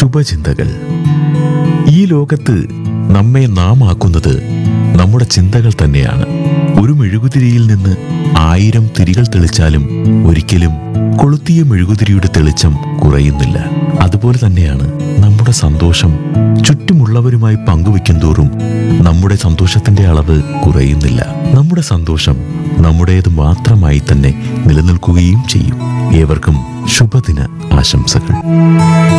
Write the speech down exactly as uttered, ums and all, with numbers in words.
ശുഭചിന്തകൾ. ഈ ലോകത്ത് നമ്മെ നാം ആക്കുന്നത് നമ്മുടെ ചിന്തകൾ തന്നെയാണ്. ഒരു മെഴുകുതിരിയിൽ നിന്ന് ആയിരം തിരികൾ തെളിച്ചാലും ഒരിക്കലും കൊളുത്തിയ മെഴുകുതിരിയുടെ തെളിച്ചം കുറയുന്നില്ല. അതുപോലെ തന്നെയാണ് നമ്മുടെ സന്തോഷം. ചുറ്റുമുള്ളവരുമായി പങ്കുവെക്കും തോറും നമ്മുടെ സന്തോഷത്തിന്റെ അളവ് കുറയുന്നില്ല. നമ്മുടെ സന്തോഷം നമ്മുടേത് മാത്രമായി തന്നെ നിലനിൽക്കുകയും ചെയ്യും. ഏവർക്കും ശുഭദിന ആശംസകൾ.